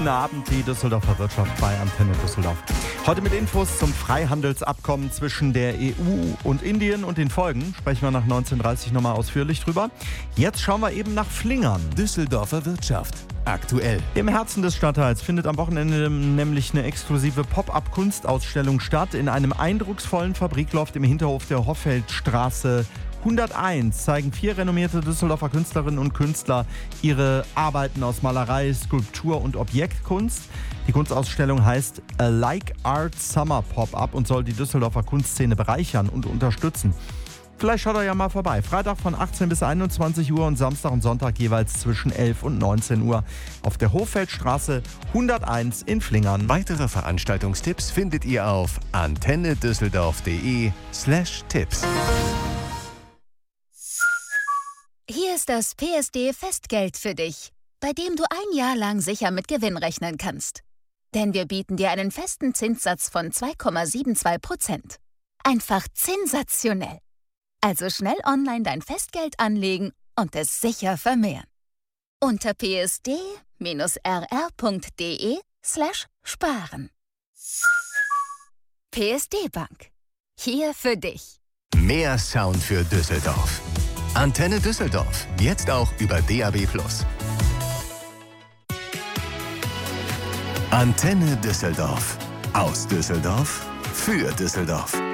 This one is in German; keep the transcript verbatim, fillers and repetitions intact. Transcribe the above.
Guten Abend, die Düsseldorfer Wirtschaft bei Antenne Düsseldorf. Heute mit Infos zum Freihandelsabkommen zwischen der E U und Indien und den Folgen. Sprechen wir nach neunzehn Uhr dreißig nochmal ausführlich drüber. Jetzt schauen wir eben nach Flingern. Düsseldorfer Wirtschaft. Aktuell. Im Herzen des Stadtteils findet am Wochenende nämlich eine exklusive Pop-up-Kunstausstellung statt. In einem eindrucksvollen Fabrikloft im Hinterhof der Hoffeldstraße hunderteins zeigen vier renommierte Düsseldorfer Künstlerinnen und Künstler ihre Arbeiten aus Malerei, Skulptur und Objektkunst. Die Kunstausstellung heißt A Like Art Summer Pop-Up und soll die Düsseldorfer Kunstszene bereichern und unterstützen. Vielleicht schaut er ja mal vorbei. Freitag von achtzehn bis einundzwanzig Uhr und Samstag und Sonntag jeweils zwischen elf und neunzehn Uhr auf der Hoffeldstraße hunderteins in Flingern. Weitere Veranstaltungstipps findet ihr auf antennedüsseldorf.de slash Tipps. Hier ist das P S D-Festgeld für dich, bei dem du ein Jahr lang sicher mit Gewinn rechnen kannst. Denn wir bieten dir einen festen Zinssatz von zwei Komma zweiundsiebzig Prozent. Einfach sensationell. Also schnell online dein Festgeld anlegen und es sicher vermehren. Unter psd-rr.de slash sparen. P S D Bank. Hier für dich. Mehr Sound für Düsseldorf. Antenne Düsseldorf. Jetzt auch über D A B plus. Antenne Düsseldorf. Aus Düsseldorf. Für Düsseldorf.